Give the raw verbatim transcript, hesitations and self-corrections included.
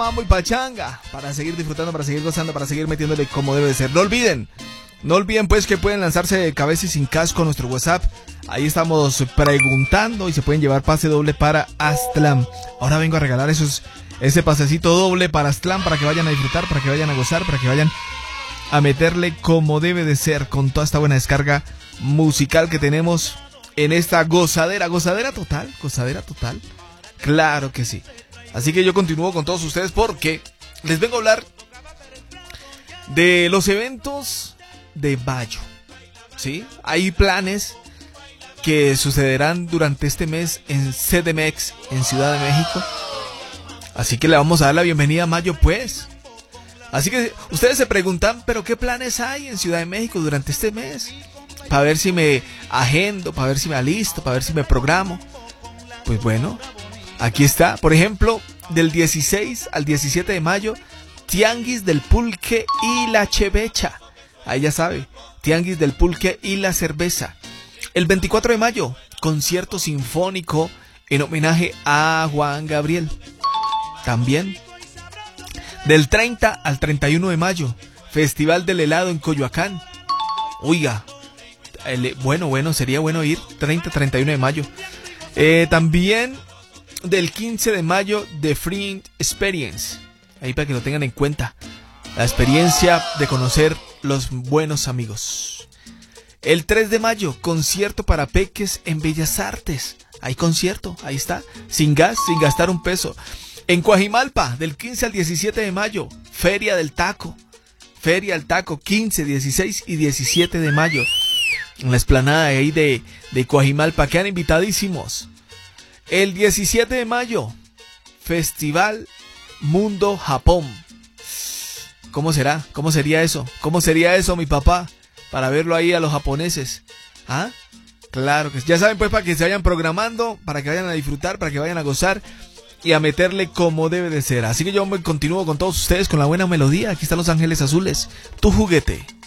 Mambo y pachanga, para seguir disfrutando, para seguir gozando, para seguir metiéndole como debe de ser. No olviden, no olviden pues que pueden lanzarse de cabeza y sin casco a nuestro WhatsApp. Ahí estamos preguntando y se pueden llevar pase doble para Aztlán. Ahora vengo a regalar esos, ese pasecito doble para Aztlán, para que vayan a disfrutar, para que vayan a gozar, para que vayan a meterle como debe de ser, con toda esta buena descarga musical que tenemos en esta gozadera, gozadera total, gozadera total. Claro que sí. Así que yo continúo con todos ustedes porque les vengo a hablar de los eventos de mayo. ¿Sí? Hay planes que sucederán durante este mes en C D M X, en Ciudad de México. Así que le vamos a dar la bienvenida a mayo, pues. Así que ustedes se preguntan, ¿pero qué planes hay en Ciudad de México durante este mes? Para ver si me agendo, para ver si me alisto, para ver si me programo. Pues bueno, aquí está. Por ejemplo, del dieciséis al diecisiete de mayo, Tianguis del Pulque y la Chevecha. Ahí ya sabe, Tianguis del Pulque y la Cerveza. El veinticuatro de mayo, concierto sinfónico en homenaje a Juan Gabriel. También, del treinta al treinta y uno de mayo, Festival del Helado en Coyoacán. Oiga, el, bueno, bueno, sería bueno ir treinta a treinta y uno de mayo. Eh, también del quince de mayo, The Free Experience. Ahí para que lo tengan en cuenta. La experiencia de conocer los buenos amigos. El tres de mayo, concierto para peques en Bellas Artes. Hay concierto, ahí está. Sin gas, sin gastar un peso. En Coajimalpa, del quince al diecisiete de mayo, Feria del Taco. Feria del Taco, quince, dieciséis y diecisiete de mayo. En la explanada ahí de, de Coajimalpa, quedan invitadísimos. El diecisiete de mayo, Festival Mundo Japón. ¿Cómo será? ¿Cómo sería eso? ¿Cómo sería eso, mi papá? Para verlo ahí a los japoneses. ¿Ah? Claro que sí. Ya saben, pues, para que se vayan programando, para que vayan a disfrutar, para que vayan a gozar y a meterle como debe de ser. Así que yo me continúo con todos ustedes con la buena melodía. Aquí están Los Ángeles Azules, tu juguete.